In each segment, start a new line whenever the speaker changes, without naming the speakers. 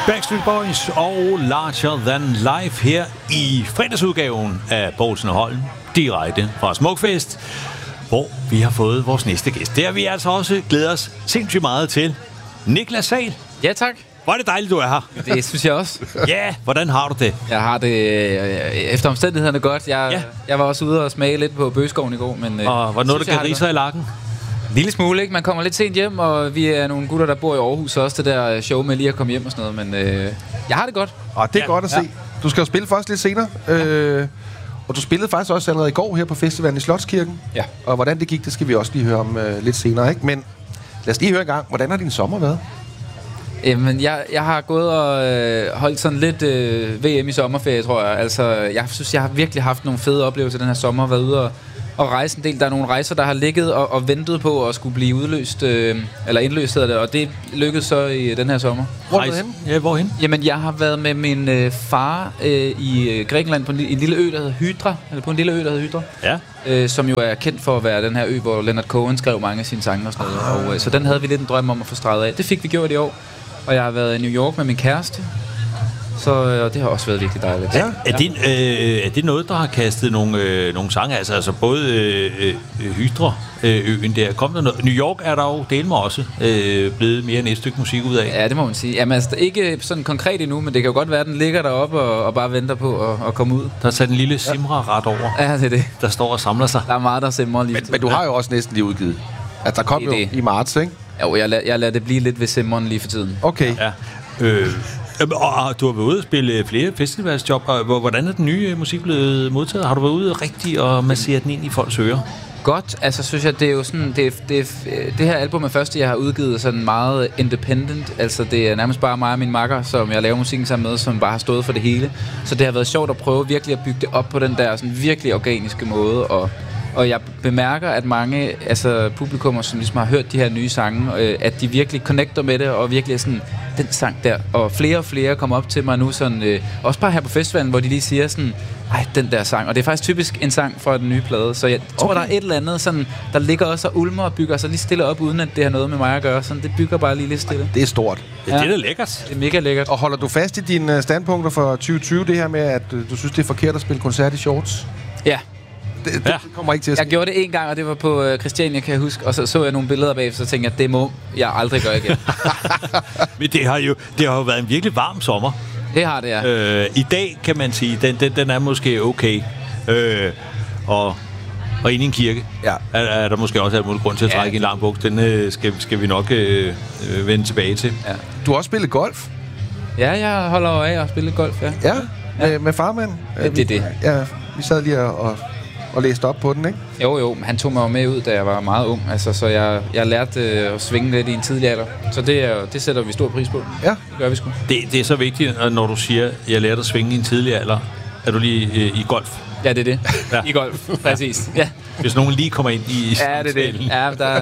Backstreet Boys og Larger Than Life her i fredagsudgaven af Poulsen og Holm, direkte fra Smukfest, hvor vi har fået vores næste gæst. Det har vi altså også glæder os sindssygt meget til. Niklas Sahl.
Ja, tak.
Hvor er det dejligt, du er her.
Det synes jeg også.
Ja, hvordan har du det?
Jeg har det efter omstændighederne godt. Jeg var også ude og smage lidt på Bøgeskoven i går. Men,
og var det noget, der gav riser i lakken?
En lille smule, ikke? Man kommer lidt sent hjem, og vi er nogle gutter, der bor i Aarhus også. Det der show med lige at komme hjem og sådan noget. Men jeg har det godt.
Og det er godt at se. Du skal jo spille først lidt senere. Og du spillede faktisk også allerede i går her på festivalen i Slotskirken.
Ja.
Og hvordan det gik, det skal vi også lige høre om lidt senere, ikke? Men lad os lige høre en gang. Hvordan har din sommer været?
Jamen, jeg har gået og holdt sådan lidt VM i sommerferie, tror jeg. Altså, jeg synes, jeg har virkelig haft nogle fede oplevelser den her sommer. Været ude og rejse en del. Der er nogle rejser, der har ligget og ventet på at skulle blive udløst, eller indløst hedder det, og det lykkedes så i den her sommer.
Hvor er du henne?
Ja, hvorhen?
Jamen, jeg har været med min far i Grækenland på en lille ø, der hedder Hydra, eller på en lille ø, der hedder Hydra.
Ja.
Som jo er kendt for at være den her ø, hvor Leonard Cohen skrev mange af sine sange og sådan noget. Og så den havde vi lidt en drøm om at få streget af. Det fik vi gjort i år. Og jeg har været i New York med min kæreste. Så det har også været virkelig dejligt.
Ja. Er det noget, der har kastet nogle sange? Altså både Hydra-øen der. Kom der noget? New York er der jo del med også blevet mere end et stykke musik ud af.
Ja, det må man sige. Jamen altså, ikke sådan konkret endnu, men det kan jo godt være, at den ligger deroppe og bare venter på at komme ud.
Der er sat en lille simrer-ret over.
Ja, det er det.
Der står og samler sig.
Der er meget, der simrer lige.
Men du har jo også næsten lige udgivet. At der kom jo i marts, ikke?
Jo, jeg lader det blive lidt ved simmeren lige for tiden.
Okay.
Ja. Og du har været ude og spille flere festivalsjob. Hvordan er den nye musik blevet modtaget? Har du været ude rigtig og massere den ind i folks ører?
Godt, altså synes jeg, det er jo sådan, det her album er første, jeg har udgivet sådan meget independent, altså det er nærmest bare mig og min makker, som jeg laver musikken sammen med, som bare har stået for det hele, så det har været sjovt at prøve virkelig at bygge det op på den der sådan virkelig organiske måde, og jeg bemærker, at mange altså publikummer, som ligesom har hørt de her nye sange, at de virkelig connecter med det, og virkelig er sådan, den sang der. Og flere kommer op til mig nu, sådan, også bare her på festivalen, hvor de lige siger sådan, ej, den der sang. Og det er faktisk typisk en sang fra den nye plade. Så jeg tror, der er et eller andet, sådan, der ligger også og ulmer og bygger sig lige stille op, uden at det har noget med mig at gøre. Sådan, det bygger bare lige lidt stille.
Det er stort.
Ja, det er da lækkert.
Det er mega lækkert.
Og holder du fast i dine standpunkter for 2020, det her med, at du synes, det er forkert at spille koncert i shorts?
Ja.
Det kommer ikke til at ske.
Jeg gjorde det en gang, og det var på Christiania, kan jeg huske. Og så jeg nogle billeder bagefter, så tænkte jeg, det må jeg aldrig gøre igen.
Men det har jo været en virkelig varm sommer.
Det har det, ja.
I dag kan man sige, den er måske okay. Og inde i en kirke er der måske også alt muligt grund til at trække en lang buks. Den skal vi nok vende tilbage til.
Ja.
Du har også spillet golf.
Ja, jeg holder af at spille golf, ja.
Ja. Med farmand.
Det er det.
Ja, vi sad lige og læste op på den, ikke?
Jo, men han tog mig med ud, da jeg var meget ung. Altså, så jeg lærte at svinge lidt i en tidlig alder. Så det sætter vi stor pris på.
Ja.
Det gør vi sgu.
Det er så vigtigt, når du siger, jeg lærte at svinge i en tidlig alder. Er du lige i golf?
Ja, det er det. Ja. I golf, præcis. Ja.
Hvis nogen lige kommer ind i
ja, det er det. Ja, der...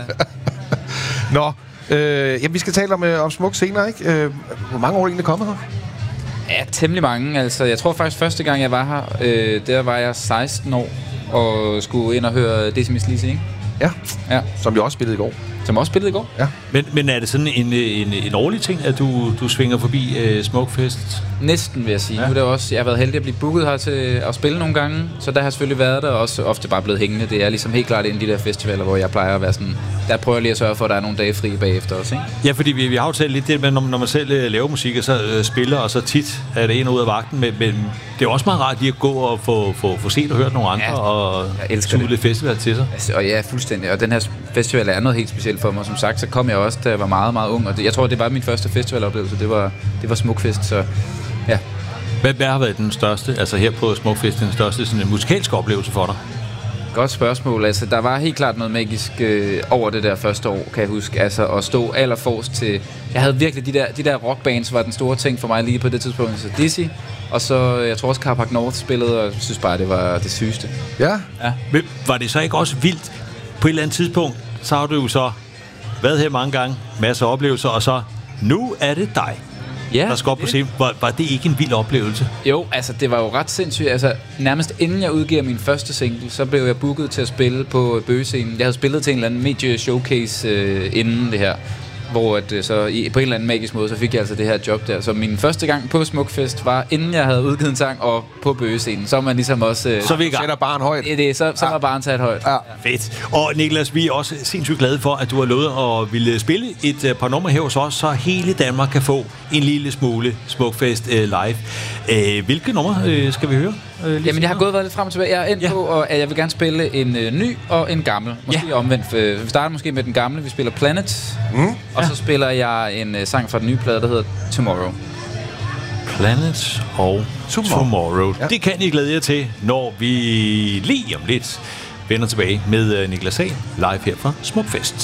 Nå, vi skal tale om Smuk senere, ikke? Hvor mange år er egentlig kommet her?
Ja, temmelig mange. Altså, jeg tror faktisk, første gang jeg var her, der var jeg 16 år og skulle ind og høre Decimus Lise, ikke?
Ja. Som jo også spillede i går.
Som også spillede i går.
Ja.
Men er det sådan en årlig ting, at du svinger forbi Smukfest?
Næsten, vil jeg sige. Ja. Nu er det også, jeg har været heldig at blive booket her til at spille nogle gange, så der har jeg selvfølgelig været der, og også ofte bare blevet hængende. Det er ligesom helt klart en af de der festivaler, hvor jeg plejer at være sådan, der prøver jeg lige at sørge for, at der er nogle dage fri bagefter også, ikke?
Ja, fordi vi har jo talt lidt det med, når man selv laver musik, og så spiller, og så tit er det en ud af vagten, men det er også meget rart lige at gå og få set og hørt nogle andre, og suge lidt festival til sig.
Altså, og ja, fuldstændig. Og den her festival er noget helt specielt for mig. Som sagt, så kom jeg også, da jeg var meget, meget ung, og jeg tror, det var min første festivaloplevelse. Det var Smukfest, så ja.
Hvad har været den største, altså her på Smukfest, den største sådan en musikalske oplevelse for dig?
Godt spørgsmål. Altså, der var helt klart noget magisk over det der første år, kan jeg huske. Altså, at stå allerforrest til... Jeg havde virkelig de der rockbands, var den store ting for mig lige på det tidspunkt. Så Dizzy, og så, jeg tror også Carpark North spillede, og jeg synes bare, det var det sygeste.
Ja.
Men var det så ikke også vildt? På et eller andet tidspunkt, så har du jo så været her mange gange, masser af oplevelser, og så, nu er det dig, der skal op på scenen. Var det ikke en vild oplevelse? Jo,
altså det var jo ret sindssygt. Altså nærmest inden jeg udgiver min første single, så blev jeg booket til at spille på Bøgescenen. Jeg havde spillet til en eller anden medie showcase inden det her. hvor at, så på en eller anden magisk måde, så fik jeg altså det her job der. Så min første gang på Smukfest var, inden jeg havde udgivet en sang, og på bøgescenen. Så er man ligesom også...
Så vi er i gang.
Sætter barn højt.
Så var barn sat højt.
Ja.
Fedt. Og Niklas, vi er også sindssygt glade for, at du har lovet at ville spille et par numre her hos os, så hele Danmark kan få en lille smule Smukfest live. Hvilke numre skal vi høre?
Jamen, jeg har været lidt frem og tilbage. Jeg er endt på, at jeg vil gerne spille en ny og en gammel. Måske omvendt. Vi starter måske med den gamle. Vi spiller Planet. Og så spiller jeg en sang fra den nye plade, der hedder Tomorrow.
Planet og Tomorrow. Ja. Det kan I glæde jer til, når vi lige om lidt vender tilbage med Niklas Sahl live her fra Smukfest.